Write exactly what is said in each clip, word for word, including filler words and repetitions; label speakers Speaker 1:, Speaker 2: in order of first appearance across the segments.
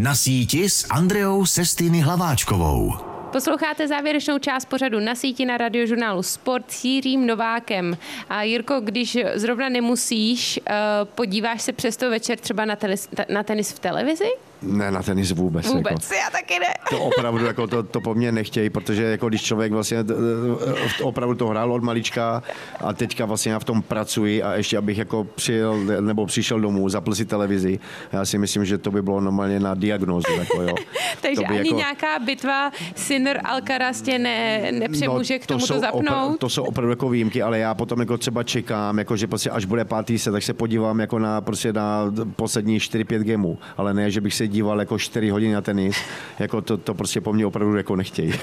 Speaker 1: Na síti s Andreou Sestýny Hlaváčkovou.
Speaker 2: Posloucháte závěrečnou část pořadu Na síti na Radiožurnálu Sport s Jiřím Novákem. A Jirko, když zrovna nemusíš, podíváš se přesto večer třeba na, tenis, na tenis v televizi?
Speaker 3: Ne, na tenis vůbec.
Speaker 2: Vůbec,
Speaker 3: jako.
Speaker 2: Já taky ne.
Speaker 3: To opravdu jako to, to po mně nechtějí, protože jako když člověk vlastně opravdu to hrál od malička a teďka vlastně já v tom pracuji a ještě abych jako přijel nebo přišel domů, zapl si televizi, já si myslím, že to by bylo normálně na diagnózu. Jako, jo.
Speaker 2: Takže ani jako... nějaká bitva Sinner Alcaraz tě ne, nepřemůže no, k tomu to zapnout?
Speaker 3: Opra- to jsou opravdu jako výjimky, ale já potom jako třeba čekám, jako, že prostě až bude pátý set, tak se podívám jako na, prostě na poslední čtyři pět gemů, ale ne, že bych se díval jako čtyři hodiny na tenis, jako to, to prostě po mně opravdu jako nechtějí.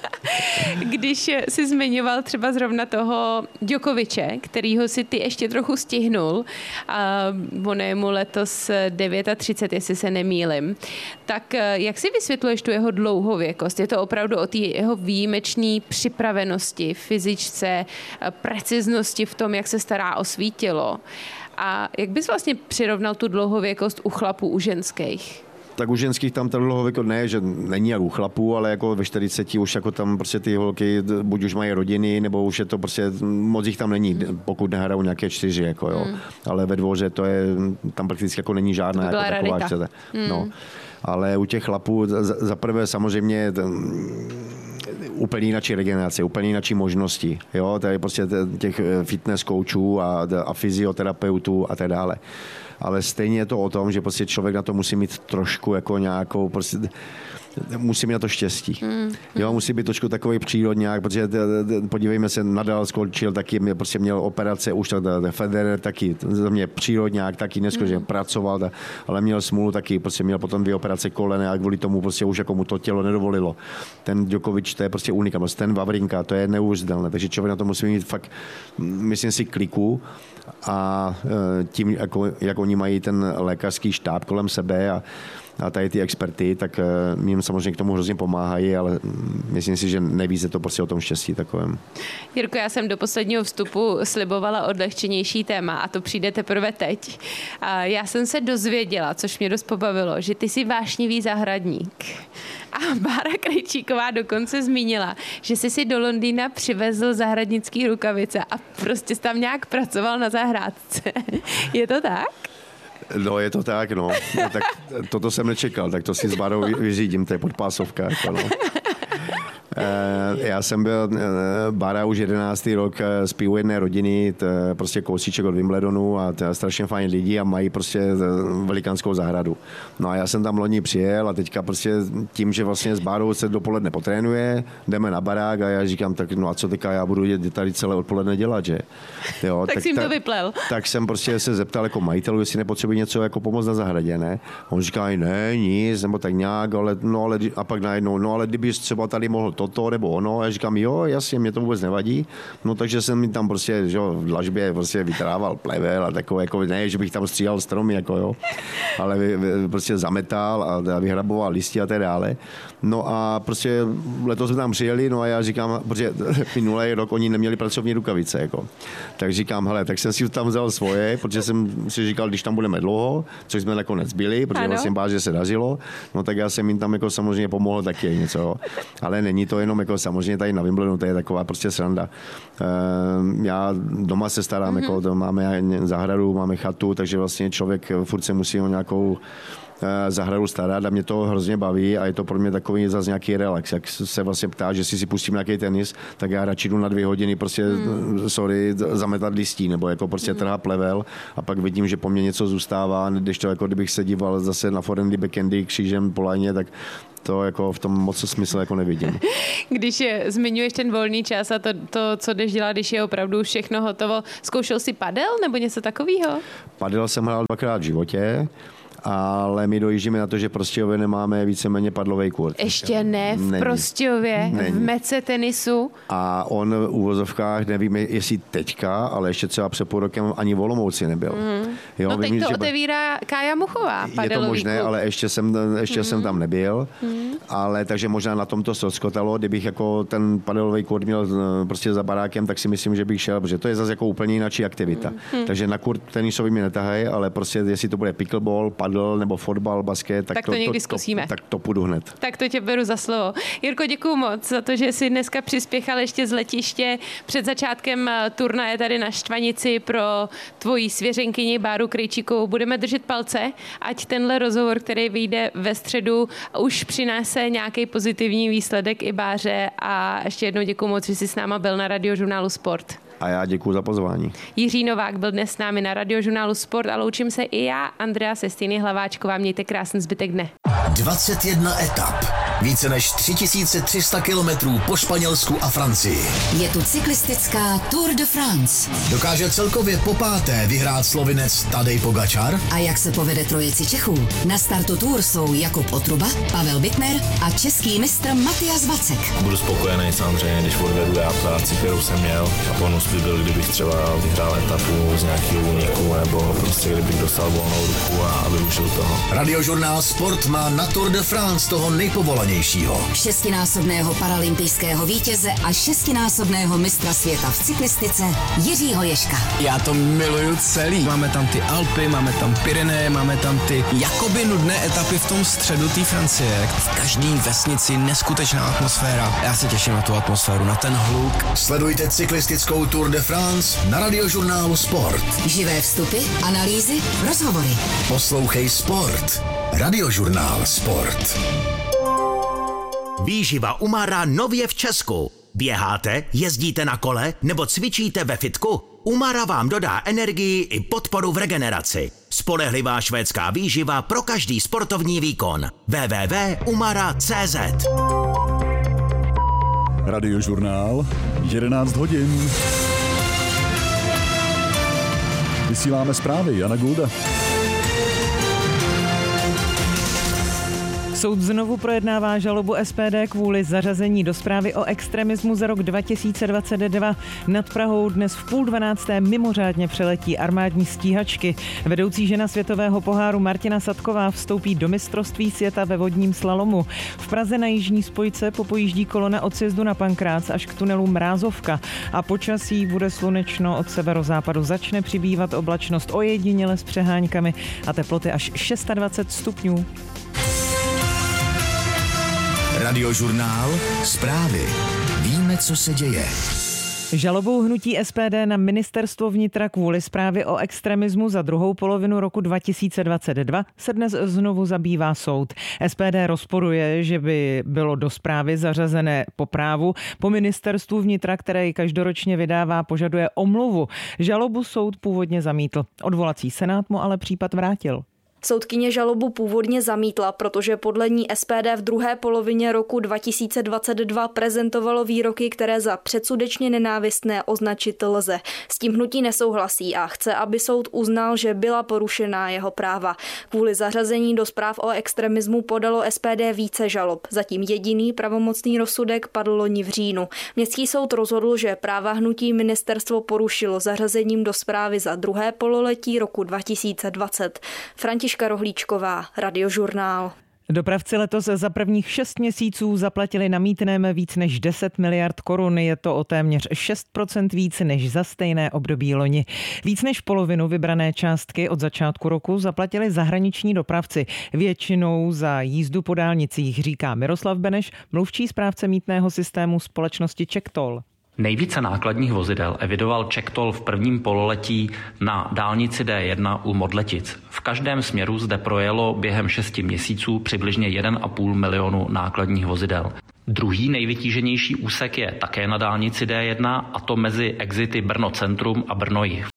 Speaker 2: Když jsi zmiňoval třeba zrovna toho Djokoviče, kterýho si ty ještě trochu stihnul, a on je mu letos třicet devět, jestli se nemýlim, tak jak si vysvětluješ tu jeho dlouhověkost? Je to opravdu o té jeho výjimečné připravenosti, fyzičce, preciznosti v tom, jak se stará o svý tělo? A jak bys vlastně přirovnal tu dlouhověkost u chlapů, u ženských?
Speaker 3: Tak u ženských tam ta dlouhověkost ne, že není jak u chlapů, ale jako ve čtyřiceti už jako tam prostě ty holky buď už mají rodiny, nebo už je to prostě, moc jich tam není, pokud nehrajou nějaké čtyři, jako jo. Mm. Ale ve dvoře to je, tam prakticky jako není žádná jako taková akce. Mm. No. Ale u těch chlapů za, za prvé samozřejmě úplně jináčí regenerace, úplně jináčí možnosti. Jo? To je prostě těch fitness coachů a, a fyzioterapeutů a tak dále. Ale stejně je to o tom, že prostě člověk na to musí mít trošku jako nějakou, prostě musí mít na to štěstí. Mm. Jo, musí být trošku takový přírodňák, protože podívejme se, Nadal skončil, taky mě, prostě měl operace, už tak Federer taky, za mě přírodňák, taky neskutečně mm. pracoval, ta, ale měl smůlu taky, prostě měl potom dvě operace kolene a kvůli tomu prostě už jako mu to tělo nedovolilo. Ten Djokovič, to je prostě unikát, ten Wawrinka, to je neuvěřitelné, takže člověk na to musí mít fakt, myslím si, kliku a tím, jako, jak oni mají ten lékařský štáb kolem sebe a a tady ty experty, tak uh, jim samozřejmě k tomu hrozně pomáhají, ale myslím si, že nevíc je to prostě o tom štěstí takovém.
Speaker 2: Jirko, já jsem do posledního vstupu slibovala odlehčenější téma a to přijde teprve teď. A já jsem se dozvěděla, což mě dost pobavilo, že ty jsi vášnivý zahradník. A Bára Krejčíková dokonce zmínila, že jsi si do Londýna přivezl zahradnický rukavice a prostě jsi tam nějak pracoval na zahrádce. Je to tak?
Speaker 3: No, je to tak, no. no tak toto jsem nečekal, tak to si s Bárou vyřídím, to je podpásovka. Jako no. Já jsem byl, Bára už jedenáctý rok spí u jedné rodiny, to je prostě kousíček od Wimbledonu a to je strašně fajn lidi a mají prostě velikánskou zahradu. No a já jsem tam loni přijel a teďka prostě tím, že vlastně s Bárou se dopoledne potrénuje, jdeme na barák a já říkám, tak no a co teďka já budu tady celé odpoledne dělat, že? Jo,
Speaker 2: tak, tak jsi jim to vyplel.
Speaker 3: Tak jsem prostě se zeptal jako majitelů, jestli nepotřebuji něco jako pomoct na zahradě, ne? On říká, ne, nic, nebo tak nějak, ale no ale a pak najednou, no ale kdybys třeba tady mohl toto nebo ono, a já říkám, jo, jasně, mě to vůbec nevadí, no takže jsem mi tam prostě, že jo, v dlažbě prostě vytrával plevel a takové, jako ne, že bych tam stříhal stromy, jako jo, ale vy, vy, prostě zametal a vyhraboval listy a tak dále. No a prostě letos jsme tam přijeli, no a já říkám, protože minulý rok oni neměli pracovní rukavice, jako. Tak říkám, hele, tak jsem si tam vzal svoje, protože jsem si říkal, když tam budeme dlouho, což jsme nakonec byli, protože ano. Vlastně báže se dařilo, no tak já jsem jim tam jako samozřejmě pomohl taky něco, jo. Ale není to jenom jako samozřejmě tady na Wimbledonu, to je taková prostě sranda. Já doma se starám, mm-hmm. jako to máme zahradu, máme chatu, takže vlastně člověk furt se musí o nějakou zahradu starat a mě to hrozně baví a je to pro mě takový zase nějaký relax. Jak se vlastně ptá, že si si pustím nějaký tenis, tak já radši jdu na dvě hodiny prostě, mm. sorry, zametat listí nebo jako prostě mm. trhá plevel a pak vidím, že po mně něco zůstává, když to jako kdybych se díval zase na forehandy, backhandy křížem po lajně, tak to jako v tom moc smysl jako nevidím.
Speaker 2: Když je, zmiňuješ ten volný čas a to, to, co jdeš dělat, když je opravdu všechno hotovo, zkoušel jsi padel nebo něco takového?
Speaker 3: Padel jsem hrál dvakrát v životě, ale my dojíždíme na to, že v Prostějově nemáme víceméně padlovej kurt.
Speaker 2: Ještě ne, v Není. Prostějově, Není. v mece tenisu.
Speaker 3: A on v uvozovkách, nevíme, jestli teďka, ale ještě třeba před půl rokem ani v Olomouci nebyl. Mm. Jo,
Speaker 2: no teď
Speaker 3: vím,
Speaker 2: to
Speaker 3: že
Speaker 2: otevírá Kája Muchová.
Speaker 3: Je to možné,
Speaker 2: klub.
Speaker 3: ale ještě jsem, ještě mm. jsem tam nebyl. Mm. Ale takže možná na tomto ztroskotalo, kdybych jako ten padelový kurt měl prostě za barákem, tak si myslím, že bych šel, protože to je zase jako úplně jináčí aktivita. Mm. Takže na kurt tenisový mě netahají, ale prostě jestli to bude pickleball, padl pudl, nebo fotbal, basket, tak,
Speaker 2: tak to,
Speaker 3: to
Speaker 2: někdy
Speaker 3: to,
Speaker 2: zkusíme.
Speaker 3: To, tak to půjdu hned.
Speaker 2: Tak to tě beru za slovo. Jirko, děkuju moc za to, že jsi dneska přispěchal ještě z letiště před začátkem turnaje tady na Štvanici pro tvoji svěřenkyni Báru Krejčíkovou. Budeme držet palce, ať tenhle rozhovor, který vyjde ve středu, už přinese nějaký pozitivní výsledek i Báře a ještě jednou děkuju moc, že jsi s náma byl na Radiožurnálu Sport.
Speaker 3: A já děkuju za pozvání.
Speaker 2: Jiří Novák byl dnes s námi na Radiožurnálu Sport a loučím se i já, Andrea Sestýny Hlaváčková. Mějte krásný zbytek dne.
Speaker 1: dvacet jedna etap. Více než tři tisíce tři sta kilometrů po Španělsku a Francii.
Speaker 4: Je tu cyklistická Tour de France.
Speaker 1: Dokáže celkově po páté vyhrát Slovinec Tadej Pogačar?
Speaker 4: A jak se povede trojici Čechů? Na startu Tour jsou Jakub Otruba, Pavel Bittner a český mistr Matias Vacek.
Speaker 5: Budu spokojený samozřejmě, když odvedu já práci, kterou jsem měl. A bonus by byl, kdybych třeba vyhrál etapu z nějakého úniku, nebo prostě kdybych dostal volnou ruku a využil toho.
Speaker 1: Radiožurnál Sport má na Tour de France toho nejpovolanějšího.
Speaker 4: Šestinásobného paralympijského vítěze a šestinásobného mistra světa v cyklistice Jiřího Ježka.
Speaker 6: Já to miluju celý. Máme tam ty Alpy, máme tam Pyreneje, máme tam ty jakoby nudné etapy v tom středu té Francie. V každé vesnici neskutečná atmosféra. Já se těším na tu atmosféru, na ten hluk.
Speaker 1: Sledujte cyklistickou Tour de France na Radiožurnálu Sport.
Speaker 4: Živé vstupy, analýzy, rozhovory.
Speaker 1: Poslouchej Sport. Radiožurnál Sport.
Speaker 7: Výživa Umara nově v Česku. Běháte, jezdíte na kole nebo cvičíte ve fitku? Umara vám dodá energii i podporu v regeneraci. Spolehlivá švédská výživa pro každý sportovní výkon. w w w tečka umara tečka c z
Speaker 8: Radiožurnál, jedenáct hodin. Vysíláme zprávy, Jana Gulda.
Speaker 9: Soud znovu projednává žalobu S P D kvůli zařazení do zprávy o extremismu za rok dva tisíce dvacet dva. Nad Prahou dnes v půl dvanácté mimořádně přeletí armádní stíhačky. Vedoucí žena světového poháru Martina Sadková vstoupí do mistrovství světa ve vodním slalomu. V Praze na jižní spojce popojíždí kolona od sjezdu na Pankrác až k tunelu Mrázovka. A počasí bude slunečno, od severozápadu začne přibývat oblačnost ojediněle s přeháňkami a teploty až dvacet šest stupňů.
Speaker 1: Radiožurnál Zprávy. Víme, co se děje.
Speaker 9: Žalobou hnutí S P D na ministerstvo vnitra kvůli zprávě o extremismu za druhou polovinu roku dva tisíce dvacet dva se dnes znovu zabývá soud. S P D rozporuje, že by bylo do zprávy zařazené po právu. Po ministerstvu vnitra, které ji každoročně vydává, požaduje omluvu. Žalobu soud původně zamítl. Odvolací senát mu ale případ vrátil.
Speaker 10: Soudkyně žalobu původně zamítla, protože podle ní S P D v druhé polovině roku dva tisíce dvacet dva prezentovalo výroky, které za předsudečně nenávistné označit lze. S tím hnutí nesouhlasí a chce, aby soud uznal, že byla porušená jeho práva. Kvůli zařazení do zpráv o extremismu podalo S P D více žalob. Zatím jediný pravomocný rozsudek padl loni v říjnu. Městský soud rozhodl, že práva hnutí ministerstvo porušilo zařazením do zprávy za druhé pololetí roku dva tisíce dvacet. Františka Rohlíčková, Radiožurnál.
Speaker 9: Dopravci letos za prvních šest měsíců zaplatili na mýtném víc než deset miliard korun. Je to o téměř šest procent víc než za stejné období loni. Víc než polovinu vybrané částky od začátku roku zaplatili zahraniční dopravci. Většinou za jízdu po dálnicích, říká Miroslav Beneš, mluvčí správce mýtného systému společnosti CzechToll.
Speaker 11: Nejvíce nákladních vozidel evidoval CzechToll v prvním pololetí na dálnici D jedna u Modletic. V každém směru zde projelo během šesti měsíců přibližně jeden a půl milionu nákladních vozidel. Druhý nejvytíženější úsek je také na dálnici D jedna, a to mezi exity Brno centrum a Brno jih.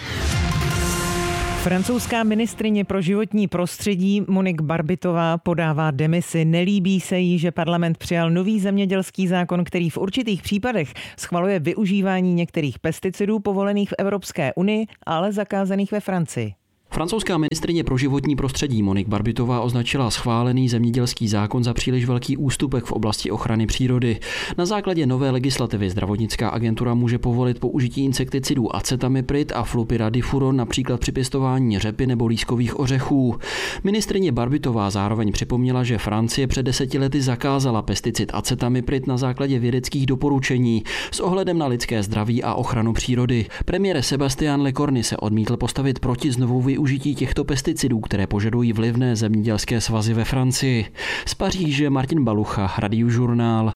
Speaker 9: Francouzská ministryně pro životní prostředí Monique Barbitová podává demisi. Nelíbí se jí, že parlament přijal nový zemědělský zákon, který v určitých případech schvaluje využívání některých pesticidů povolených v Evropské unii, ale zakázaných ve Francii.
Speaker 12: Francouzská ministryně pro životní prostředí Monique Barbitová označila schválený zemědělský zákon za příliš velký ústupek v oblasti ochrany přírody. Na základě nové legislativy zdravotnická agentura může povolit použití insekticidů acetamiprid a flupiradifuron například při pěstování řepy nebo lískových ořechů. Ministryně Barbitová zároveň připomněla, že Francie před deseti lety zakázala pesticid acetamiprid na základě vědeckých doporučení s ohledem na lidské zdraví a ochranu přírody. Premiér Sébastien Lecornu se odmítl postavit proti znovu využití těchto pesticidů, které požadují vlivné zemědělské svazy ve Francii. Z Paříže Martin Balucha, Radiožurnál.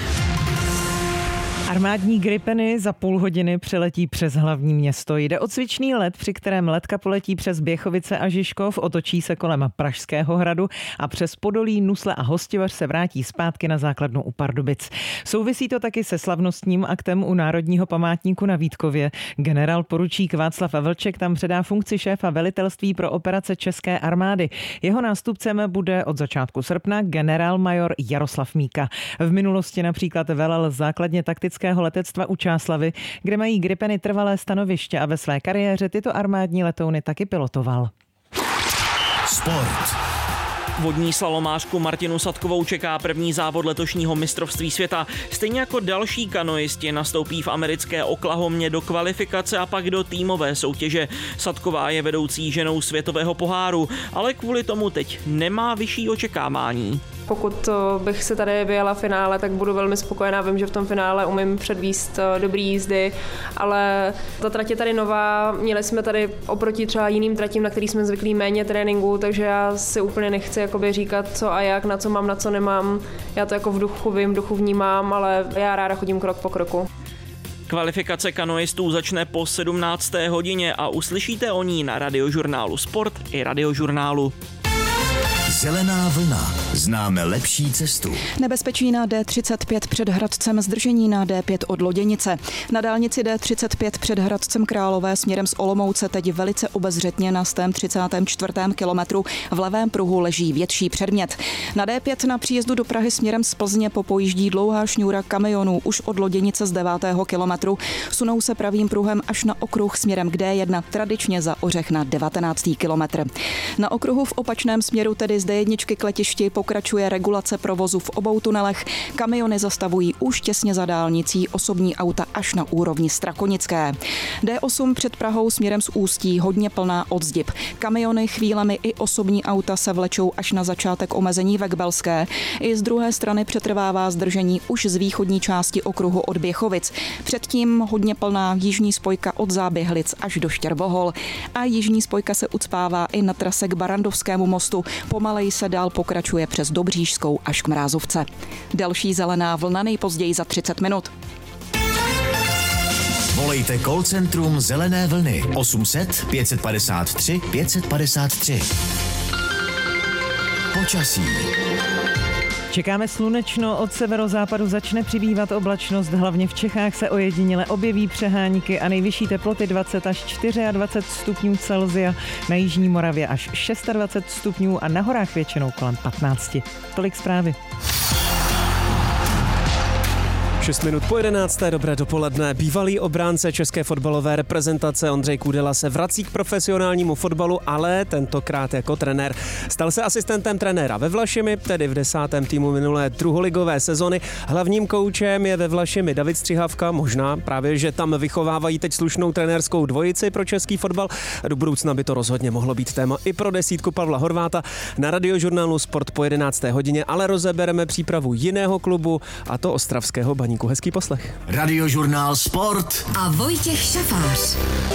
Speaker 9: Armádní Gripeny za půl hodiny přeletí přes hlavní město. Jde o cvičný let, při kterém letka poletí přes Běchovice a Žižkov, otočí se kolem Pražského hradu a přes Podolí, Nusle a Hostivař se vrátí zpátky na základnu u Pardubic. Souvisí to taky se slavnostním aktem u Národního památníku na Vítkově. Generál poručík Václav Vlček tam předá funkci šéfa velitelství pro operace České armády. Jeho nástupcem bude od začátku srpna generál major Jaroslav Míka. V minulosti například velel základně taktické letectva u Čáslavy, kde mají Gripeny trvalé stanoviště a ve své kariéře tyto armádní letouny taky pilotoval.
Speaker 1: Sport.
Speaker 13: Vodní slalomářku Martinu Sadkovou čeká první závod letošního mistrovství světa. Stejně jako další kanoisti nastoupí v americké Oklahomě do kvalifikace a pak do týmové soutěže. Sadková je vedoucí ženou světového poháru, ale kvůli tomu teď nemá vyšší očekávání.
Speaker 14: Pokud bych se tady vyjela v finále, tak budu velmi spokojená. Vím, že v tom finále umím předvíst dobrý jízdy, ale ta trať je tady nová. Měli jsme tady oproti třeba jiným tratím, na který jsme zvyklí, méně tréninku, takže já si úplně nechci jakoby říkat, co a jak, na co mám, na co nemám. Já to jako v duchu vím, v duchu vnímám, ale já ráda chodím krok po kroku.
Speaker 13: Kvalifikace kanoistů začne po sedmnácté hodině a uslyšíte o ní na Radiožurnálu Sport i Radiožurnálu.
Speaker 1: Zelená vlna. Známe lepší cestu.
Speaker 15: Nebezpečí na D třicet pět před Hradcem, zdržení na D pět od Loděnice. Na dálnici D třicet pět před Hradcem Králové směrem z Olomouce teď velice obezřetně na sto třicátém čtvrtém kilometru v levém pruhu leží větší předmět. Na D pět na příjezdu do Prahy směrem z Plzně popojíždí dlouhá šňůra kamionů už od Loděnice z devátého kilometru. Sunou se pravým pruhem až na okruh směrem k D jedna, tradičně za Ořech na devatenáctý kilometr. Na okruhu v opačném směru tedy z D jedna k letišti pokračuje regulace provozu v obou tunelech. Kamiony zastavují už těsně za dálnicí, osobní auta až na úrovni Strakonické. D osm před Prahou směrem z Ústí hodně plná od Zdyb. Kamiony, chvílemi i osobní auta se vlečou až na začátek omezení ve Kbelské. I z druhé strany přetrvává zdržení už z východní části okruhu od Běchovic. Předtím hodně plná jižní spojka od Záběhlic až do Štěrbohol. A jižní spojka se ucpává i na trase k Barandovskému mostu. Pomalej se dál pokračuje přes Dobřížskou až k Mrázovce. Další zelená vlna nejpozději za třicet minut.
Speaker 1: Volejte call centrum Zelené vlny osm set pět padesát tři pět padesát tři. Počasí.
Speaker 9: Čekáme slunečno, od severozápadu začne přibývat oblačnost, hlavně v Čechách se ojediněle objeví přehánky a nejvyšší teploty dvacet až dvacet čtyři stupňů Celsia, na jižní Moravě až dvacet šest stupňů a na horách většinou kolem patnáct. Tolik zprávy.
Speaker 16: šest minut po jedenácté, dobré dopoledne. Bývalý obránce české fotbalové reprezentace Ondřej Kudela se vrací k profesionálnímu fotbalu, ale tentokrát jako trenér. Stal se asistentem trenéra ve Vlašimi, tedy v desátém týmu minulé druholigové sezony. Hlavním koučem je ve Vlašimi David Střihavka, možná právě, že tam vychovávají teď slušnou trenérskou dvojici pro český fotbal. Do budoucna by to rozhodně mohlo být téma i pro desítku Pavla Horváta. Na Radiožurnálu Sport po jedenácté hodině, ale rozebereme přípravu jiného klubu, a to ostravského Baníku. Hezký poslech.
Speaker 1: Radiožurnál Sport
Speaker 4: a Vojtěch Šafář.